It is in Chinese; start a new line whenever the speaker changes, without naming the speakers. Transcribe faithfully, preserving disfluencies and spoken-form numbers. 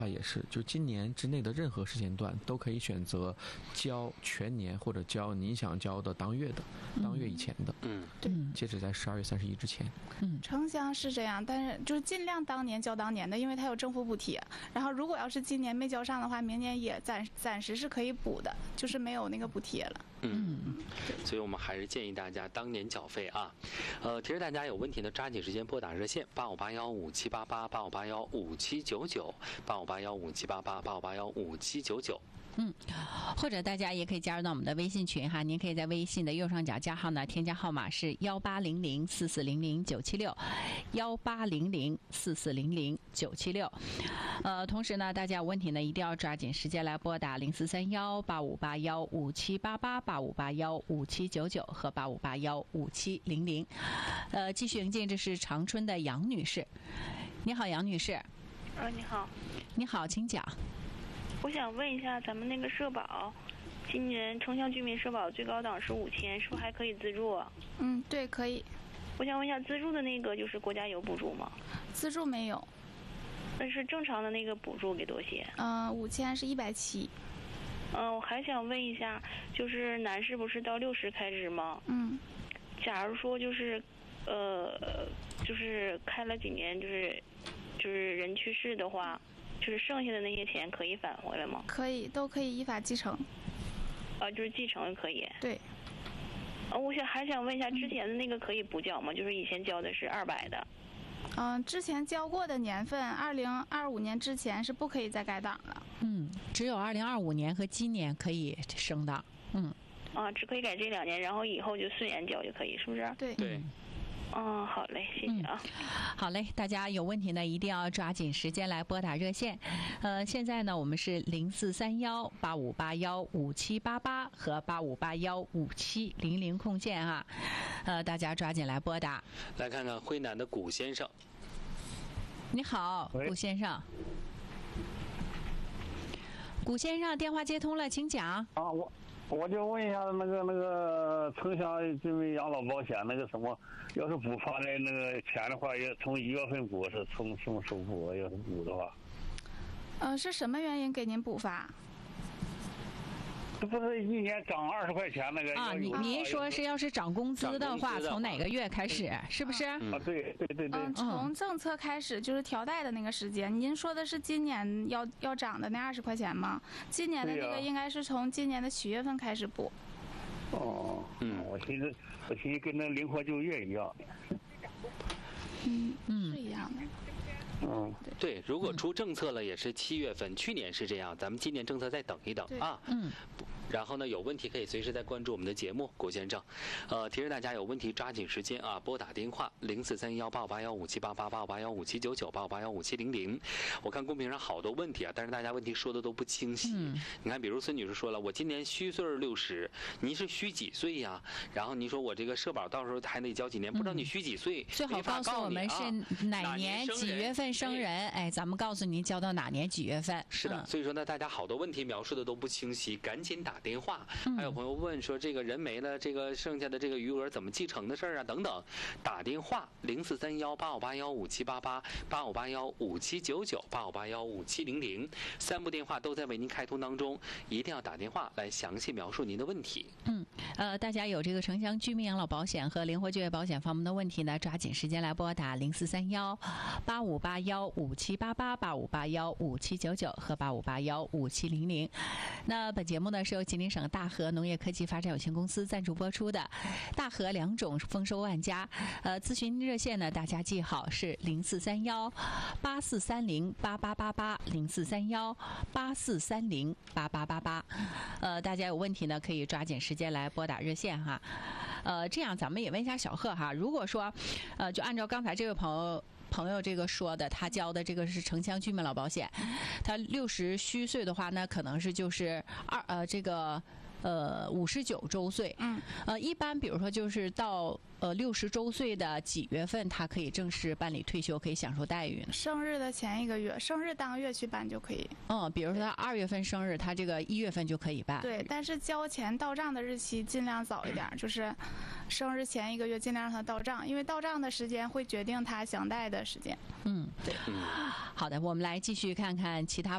啊，也是，就今年之内的任何时间段都可以选择交全年或者交你想交的当月的，嗯、当月以前的，
嗯，
对，
截止在十二月三十一之前。
嗯，
城乡是这样，但是就是尽量当年交当年的，因为它有政府补贴。然后如果要是今年没交上的话，明年也暂暂时是可以补的，就是没有那个补贴了。
嗯，所以我们还是建议大家当年缴费啊。呃，提示大家有问题呢，抓紧时间拨打热线八五八幺五七八八八五八幺五七九九八五八幺五七八八八五八幺五七九九。
嗯，或者大家也可以加入到我们的微信群哈，您可以在微信的右上角加号呢，添加号码是幺八零零四四零零九七六，幺八零零四四零零九七六。呃，同时呢，大家有问题呢，一定要抓紧时间来拨打零四三幺八五八幺五七八八八五八幺五七九九和八五八幺五七零零。呃，继续迎接，这是长春的杨女士。你好，杨女士。
啊，你好。
你好，请讲。
我想问一下，咱们那个社保，今年城乡居民社保最高档是五千，是不是还可以自助啊？
嗯，对，可以。
我想问一下，自助的那个就是国家有补助吗？
自助没有。
那是正常的那个补助给多些？
嗯、呃，五千是一百七。
嗯，我还想问一下，就是男士不是到六十开支吗？
嗯。
假如说就是，呃，就是开了几年，就是就是人去世的话。就是剩下的那些钱可以返回来吗？
可以，都可以依法继承。
啊，就是继承可以。
对。
啊，我想还想问一下，之前的那个可以补缴吗？就是以前交的是二百的。
嗯、呃，之前交过的年份，二零二五年之前是不可以再改档了。
嗯，只有二零二五年和今年可以升档。嗯。
啊，只可以改这两年，然后以后就顺延交就可以，是不是？
对。
对。
嗯，好嘞，谢谢啊、
嗯。好嘞，大家有问题呢，一定要抓紧时间来拨打热线。呃，现在呢，我们是零四三幺八五八幺五七八八和八五八幺五七零零空线哈。呃，大家抓紧来拨打。
来看看辉南的古先生。
你好，古先生。古先生，电话接通了，请讲。
啊，我。我就问一下那个那个城乡居民养老保险那个什么，要是补发的那个钱的话，也从一月份补是从什么时候补？要是补的话，
呃，是什么原因给您补发？
这不是一年涨二十块钱那个
啊？你您说是要是涨工资的话，从哪个月开始？是不是？
啊，对对对对。
嗯，从政策开始就是调贷的那个时间。您说的是今年要要涨的那二十块钱吗？今年的那个应该是从今年的七月份开始补。
哦，嗯，我寻思我寻思跟那灵活就业一样。
嗯嗯，是一样的。
嗯，
对，如果出政策了，也是七月份，去年是这样，咱们今年政策再等一等啊。
嗯。
然后呢，有问题可以随时再关注我们的节目，古先生。呃，提示大家有问题抓紧时间啊，拨打电话零四三幺八五八幺五七八八八五八幺五七九九八五八幺五七零零。我看公屏上好多问题啊，但是大家问题说的都不清晰。嗯、你看，比如孙女士说了，我今年虚岁六十，您是虚几岁呀、啊？然后你说我这个社保到时候还得交几年，不知道你虚几岁，
最好告诉我们是哪年几月份生人，哎，咱们告诉您交到哪年几月份。
是的，嗯、所以说呢，大家好多问题描述的都不清晰，赶紧打电话。嗯、还有朋友问说，这个人没了，这个剩下的这个余额怎么继承的事儿啊？等等，打电话零四三幺八五八幺五七八八八五八幺五七九九八五八幺五七零零，三部电话都在为您开通当中，一定要打电话来详细描述您的问题。
嗯，呃，大家有这个城乡居民养老保险和灵活就业保险方面的问题呢，抓紧时间来拨打零四三幺八五八幺五七八八八五八幺五七九九和八五八幺五七零零。那本节目呢是由吉林省大和农业科技发展有限公司赞助播出的。大和两种丰收万家，呃，咨询热线呢大家记好是零四三幺八四三零八八八八零四三幺八四三零八八八八。呃，大家有问题呢可以抓紧时间来拨打热线哈。呃，这样咱们也问一下小贺哈，如果说，呃，就按照刚才这位朋友。朋友这个说的，他交的这个是城乡居民老保险，他六十虚岁的话呢，可能是就是二呃这个呃五十九周岁，
嗯，
呃一般比如说就是到呃六十周岁的几月份，他可以正式办理退休，可以享受待遇呢？
生日的前一个月，生日当月去办就可以。
嗯，比如说他二月份生日，他这个一月份就可以办。
对，但是交钱到账的日期尽量早一点，就是生日前一个月尽量让他到账，因为到账的时间会决定他享贷的时间。
嗯，
对。
好的，我们来继续看看其他。